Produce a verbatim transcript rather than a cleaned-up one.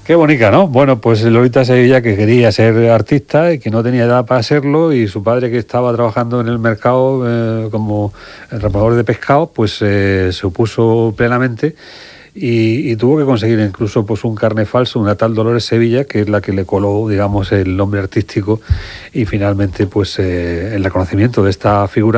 Qué bonita, ¿no? Bueno, pues Lolita Sevilla, que quería ser artista y que no tenía edad para serlo, y su padre, que estaba trabajando en el mercado eh, como reparador de pescado, pues eh, se opuso plenamente y, y tuvo que conseguir incluso pues un carné falso, una tal Dolores Sevilla, que es la que le coló, digamos, el nombre artístico, y finalmente pues eh, el reconocimiento de esta figura